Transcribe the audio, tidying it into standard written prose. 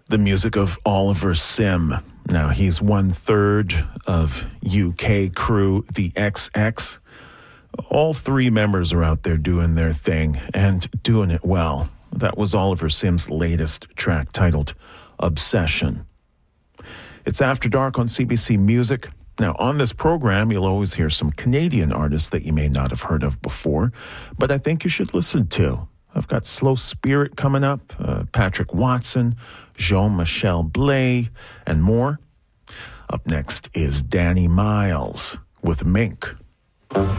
The music of Oliver Sim. Now, he's 1/3 of UK crew The XX. All three members are out there doing their thing and doing it well. That was Oliver Sim's latest track titled Obsession. It's After Dark on CBC Music. Now, on this program, you'll always hear some Canadian artists that you may not have heard of before, but I think you should listen to. I've got Slow Spirit coming up, Patrick Watson, Jean-Michel Blais, and more. Up next is Danny Miles with Mink.